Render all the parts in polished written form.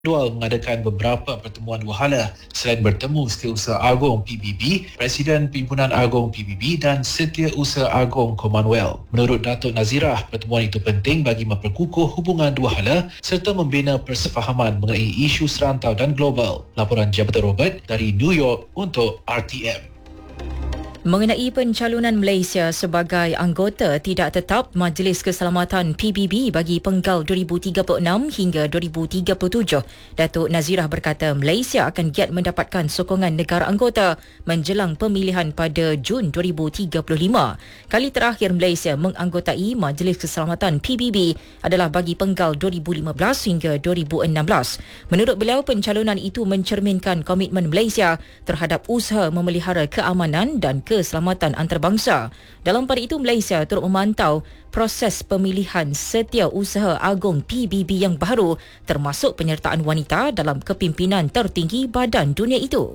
Dual mengadakan beberapa pertemuan wahala. Selain bertemu Setiausaha Agong PBB, Presiden Pimpinan Agong PBB dan Setiausaha Agong Commonwealth. Menurut Datuk Nazirah, pertemuan itu penting bagi memperkukuh hubungan dua hala serta membina persefahaman mengenai isu serantau dan global. Laporan Jabatan Robert dari New York untuk RTM. Mengenai pencalonan Malaysia sebagai anggota tidak tetap Majlis Keselamatan PBB bagi penggal 2036 hingga 2037, Datuk Nazirah berkata Malaysia akan giat mendapatkan sokongan negara anggota menjelang pemilihan pada Jun 2035. Kali terakhir Malaysia menganggotai Majlis Keselamatan PBB adalah bagi penggal 2015 hingga 2016. Menurut beliau, pencalonan itu mencerminkan komitmen Malaysia terhadap usaha memelihara keamanan dan keselamatan antarabangsa. Dalam pada itu, Malaysia turut memantau proses pemilihan Setiausaha Agong PBB yang baru, termasuk penyertaan wanita dalam kepimpinan tertinggi badan dunia itu.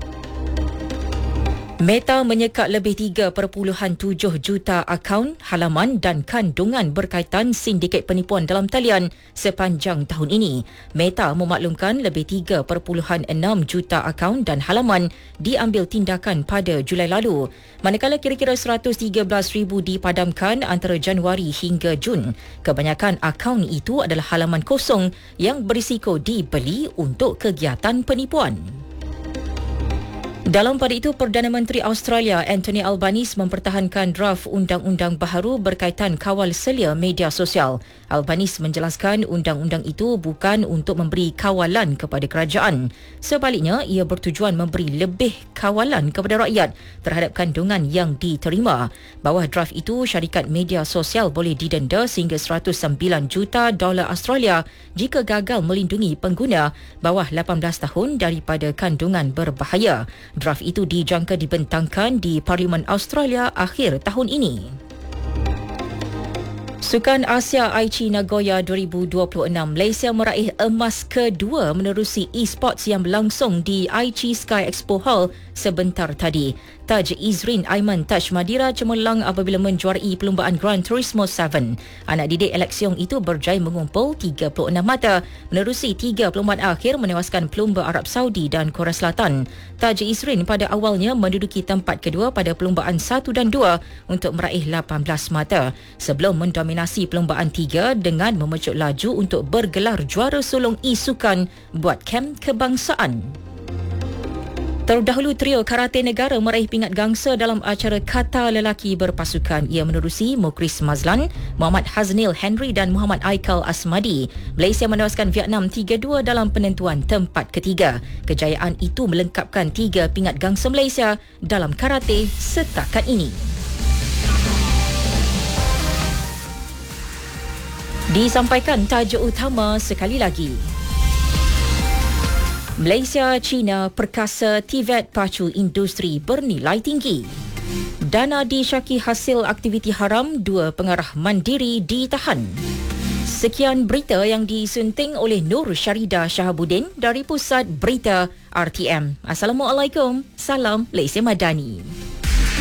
Meta menyekat lebih 3.7 juta akaun, halaman dan kandungan berkaitan sindiket penipuan dalam talian sepanjang tahun ini. Meta memaklumkan lebih 3.6 juta akaun dan halaman diambil tindakan pada Julai lalu, manakala kira-kira 113,000 dipadamkan antara Januari hingga Jun. Kebanyakan akaun itu adalah halaman kosong yang berisiko dibeli untuk kegiatan penipuan. Dalam pada itu, Perdana Menteri Australia Anthony Albanese mempertahankan draft undang-undang baharu berkaitan kawal selia media sosial. Albanese menjelaskan undang-undang itu bukan untuk memberi kawalan kepada kerajaan. Sebaliknya, ia bertujuan memberi lebih kawalan kepada rakyat terhadap kandungan yang diterima. Bawah draft itu, syarikat media sosial boleh didenda sehingga $109 juta Australia jika gagal melindungi pengguna bawah 18 tahun daripada kandungan berbahaya. Draft itu dijangka dibentangkan di Parlimen Australia akhir tahun ini. Sukan Asia Aichi Nagoya 2026, Malaysia meraih emas kedua menerusi e-sports yang berlangsung di Aichi Sky Expo Hall sebentar tadi. Taj Izrin Aiman Taj Madira cemerlang apabila menjuarai perlumbaan Gran Turismo 7. Anak didik Alex Yong itu berjaya mengumpul 36 mata menerusi 3 perlumbaan akhir menewaskan pelumba Arab Saudi dan Korea Selatan. Taj Izrin pada awalnya menduduki tempat kedua pada perlumbaan 1 dan 2 untuk meraih 18 mata sebelum mendominasi perlumbaan 3 dengan memecut laju untuk bergelar juara sulung e-sukan buat kem kebangsaan. Terdahulu, trio karate negara meraih pingat gangsa dalam acara kata lelaki berpasukan. Ia menerusi Mukris Mazlan, Muhammad Haznil Henry dan Muhammad Aikal Asmadi. Malaysia menewaskan Vietnam 3-2 dalam penentuan tempat ketiga. Kejayaan itu melengkapkan 3 pingat gangsa Malaysia dalam karate setakat ini. Disampaikan tajuk utama sekali lagi. Malaysia, China, perkasa Tibet pacu industri bernilai tinggi. Dana disyaki hasil aktiviti haram, 2 pengarah mandiri ditahan. Sekian berita yang disunting oleh Nur Syarida Shahabuddin dari Pusat Berita RTM. Assalamualaikum. Salam Malaysia Madani.